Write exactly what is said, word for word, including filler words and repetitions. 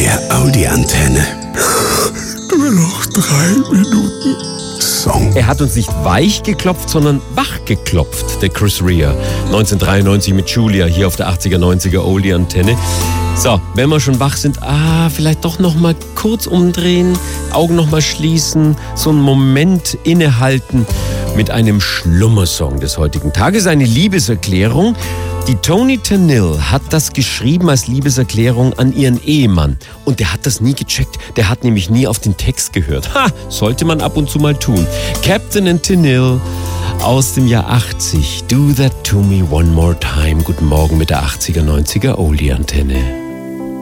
der Audi-Antenne. Nur noch drei Minuten Song. Er hat uns nicht weich geklopft, sondern wach geklopft, der Chris Rea. neunzehnhundertdreiundneunzig mit Julia hier auf der achtziger, neunziger Oldie-Antenne. So, wenn wir schon wach sind, ah, vielleicht doch noch mal kurz umdrehen, Augen noch mal schließen, so einen Moment innehalten mit einem Schlummersong des heutigen Tages, eine Liebeserklärung. Die Toni Tennille hat das geschrieben als Liebeserklärung an ihren Ehemann. Und der hat das nie gecheckt. Der hat nämlich nie auf den Text gehört. Ha, sollte man ab und zu mal tun. Captain and Tennille aus dem Jahr achtzig. Do that to me one more time. Guten Morgen mit der achtziger, neunziger Oldie-Antenne.